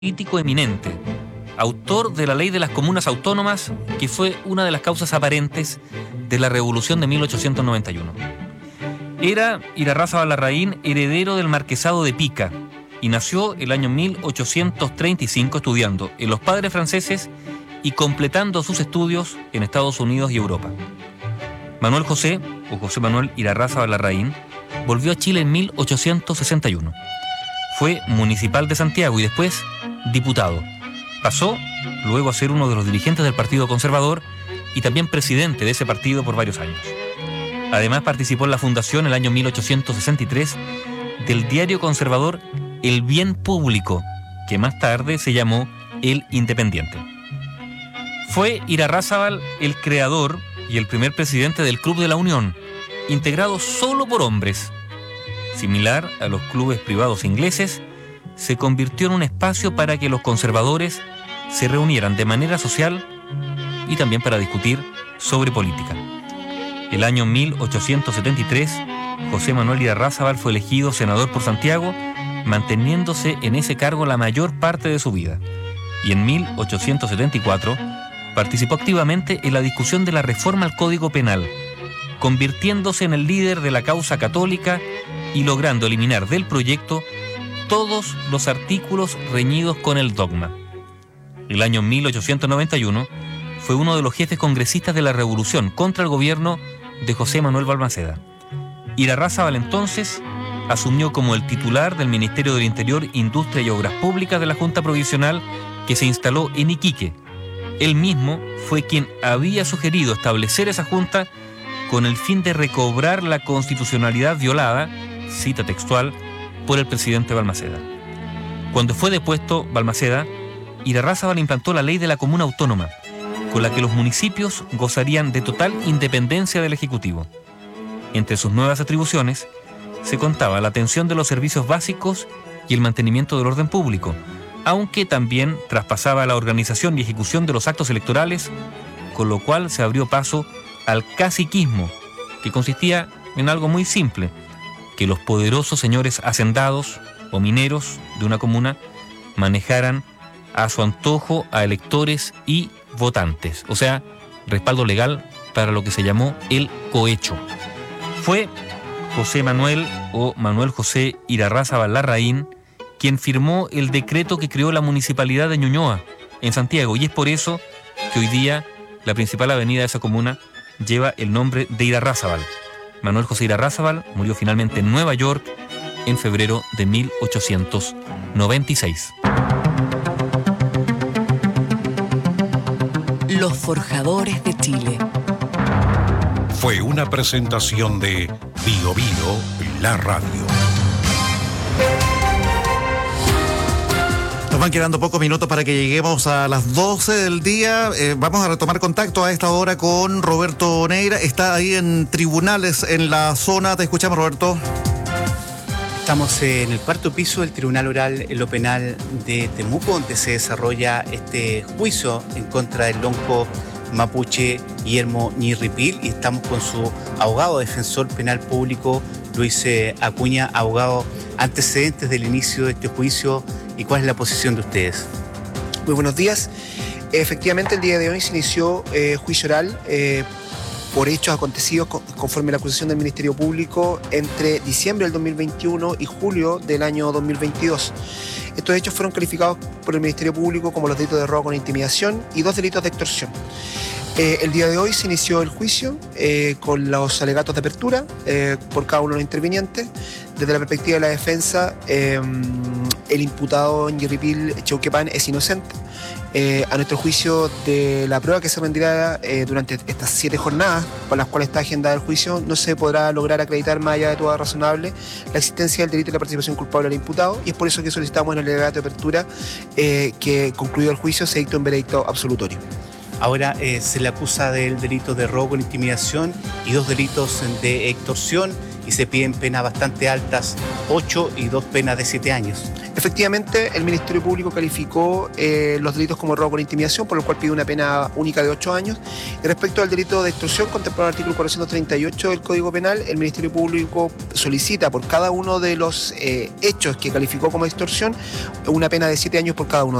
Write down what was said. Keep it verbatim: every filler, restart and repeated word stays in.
político eminente, autor de la Ley de las Comunas Autónomas, que fue una de las causas aparentes de la Revolución de mil ochocientos noventa y uno. Era Irarrázaval Larraín heredero del marquesado de Pica y nació el año mil ochocientos treinta y cinco estudiando en los padres franceses y completando sus estudios en Estados Unidos y Europa. Manuel José, o José Manuel Irarrázaval Larraín, volvió a Chile en mil ochocientos sesenta y uno. Fue municipal de Santiago y después diputado. Pasó luego a ser uno de los dirigentes del Partido Conservador y también presidente de ese partido por varios años. Además participó en la fundación en el año mil ochocientos sesenta y tres del diario conservador El Bien Público, que más tarde se llamó El Independiente. Fue Irarrázaval el creador y el primer presidente del Club de la Unión, integrado solo por hombres. Similar a los clubes privados ingleses, se convirtió en un espacio para que los conservadores se reunieran de manera social y también para discutir sobre política. El año mil ochocientos setenta y tres, José Manuel Irarrázaval fue elegido senador por Santiago, manteniéndose en ese cargo la mayor parte de su vida. Y en mil ochocientos setenta y cuatro participó activamente en la discusión de la reforma al Código Penal, convirtiéndose en el líder de la causa católica y logrando eliminar del proyecto todos los artículos reñidos con el dogma. El año mil ochocientos noventa y uno fue uno de los jefes congresistas de la revolución contra el gobierno de José Manuel Balmaceda. Irarrázaval entonces asumió como el titular del Ministerio del Interior, Industria y Obras Públicas de la Junta Provisional que se instaló en Iquique. Él mismo fue quien había sugerido establecer esa junta con el fin de recobrar la constitucionalidad violada, cita textual, por el presidente Balmaceda. Cuando fue depuesto Balmaceda, Irarrázaval implantó la ley de la comuna autónoma, con la que los municipios gozarían de total independencia del Ejecutivo. Entre sus nuevas atribuciones se contaba la atención de los servicios básicos y el mantenimiento del orden público, aunque también traspasaba la organización y ejecución de los actos electorales, con lo cual se abrió paso al caciquismo, que consistía en algo muy simple: que los poderosos señores hacendados o mineros de una comuna manejaran a su antojo a electores y votantes, o sea, respaldo legal para lo que se llamó el cohecho. Fue José Manuel o Manuel José Irarrázaval Larraín quien firmó el decreto que creó la municipalidad de Ñuñoa, en Santiago, y es por eso que hoy día la principal avenida de esa comuna lleva el nombre de Irarrázaval. Manuel José Irarrázaval murió finalmente en Nueva York en febrero de mil ochocientos noventa y seis. Los Forjadores de Chile. Fue una presentación de Bio Bio, la radio. Nos van quedando pocos minutos para que lleguemos a las doce del día. Eh, vamos a retomar contacto a esta hora con Roberto Neira. Está ahí en tribunales en la zona. Te escuchamos, Roberto. Estamos en el cuarto piso del Tribunal Oral en lo Penal de Temuco, donde se desarrolla este juicio en contra del lonco mapuche Guillermo Ñirripil, y estamos con su abogado defensor penal público, Luis Acuña. Abogado, antecedentes del inicio de este juicio y cuál es la posición de ustedes. Muy buenos días. Efectivamente, el día de hoy se inició eh, juicio oral eh, por hechos acontecidos conforme a la acusación del Ministerio Público entre diciembre del dos mil veintiuno y julio del año dos mil veintidós. Estos hechos fueron calificados por el Ministerio Público como los delitos de robo con intimidación y dos delitos de extorsión. Eh, el día de hoy se inició el juicio eh, con los alegatos de apertura eh, por cada uno de los intervinientes. Desde la perspectiva de la defensa, eh, el imputado Ñirripil Cheuquepán es inocente. Eh, a nuestro juicio, de la prueba que se rendirá eh, durante estas siete jornadas por las cuales está agendada el juicio, no se podrá lograr acreditar más allá de toda razonable la existencia del delito de la participación culpable del imputado, y es por eso que solicitamos en el alegato de apertura eh, que, concluido el juicio, se dicte un veredicto absolutorio. Ahora eh, se le acusa del delito de robo con intimidación y dos delitos de extorsión, y y se piden penas bastante altas, ocho y dos penas de siete años. Efectivamente, el Ministerio Público calificó eh, los delitos como robo con intimidación, por lo cual pide una pena única de ocho años. Y respecto al delito de extorsión, contemplado en el artículo cuatrocientos treinta y ocho del Código Penal, el Ministerio Público solicita por cada uno de los eh, hechos que calificó como extorsión una pena de siete años por cada uno.